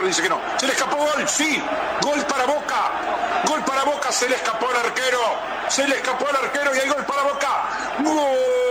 dice que no. ¿Se le escapó gol? Sí. Gol para Boca. Gol para Boca. Se le escapó al arquero. Se le escapó al arquero y hay gol para Boca. ¡Gol!